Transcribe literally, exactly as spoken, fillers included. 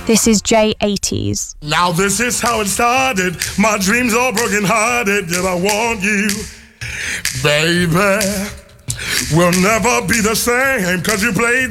This is J eighties. Now this is how it started. My dreams all broken hearted. Yet I want you, baby. We'll never be the same, cause you played